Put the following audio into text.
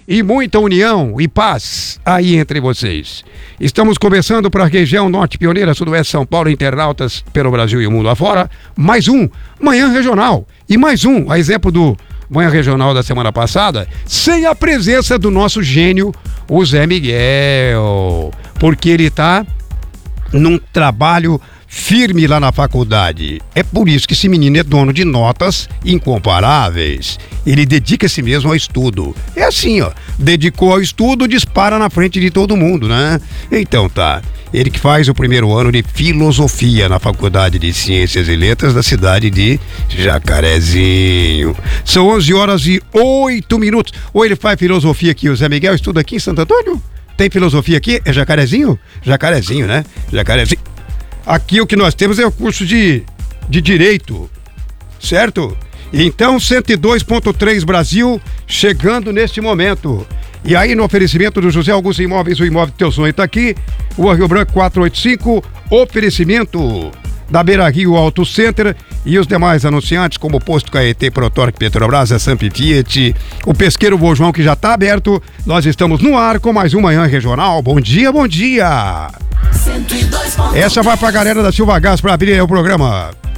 e muita união e paz aí entre vocês. Estamos começando para a região norte pioneira, sudoeste São Paulo, internautas pelo Brasil e o mundo afora, mais um Manhã Regional e mais um, a exemplo do Manhã Regional da semana passada, sem a presença do nosso gênio, o Zé Miguel, porque ele está num trabalho firme lá na faculdade. É por isso que esse menino é dono de notas incomparáveis. Ele dedica-se mesmo ao estudo. É assim, ó, dedicou ao estudo, dispara na frente de todo mundo, né? Então tá, ele que faz o primeiro ano de filosofia na Faculdade de Ciências e Letras da cidade de Jacarezinho. São 11h08. Ou ele faz filosofia aqui, o Zé Miguel estuda aqui em Santo Antônio? Tem filosofia aqui? É Jacarezinho? Jacarezinho, né? Jacarezinho. Aqui o que nós temos é o curso de Direito, certo? Então 102.3 Brasil chegando neste momento. E aí no oferecimento do José Augusto Imóveis, o imóvel do teu sonho está aqui, Rua Rio Branco 485, oferecimento da Beira Rio Auto Center e os demais anunciantes como o Posto Caetê, Protorque, Petrobras, a Samp Fiat, o Pesqueiro Vô João que já está aberto. Nós estamos no ar com mais um Manhã Regional. Bom dia, bom dia! 102.3. Essa vai pra galera da Silva Gás para abrir o programa.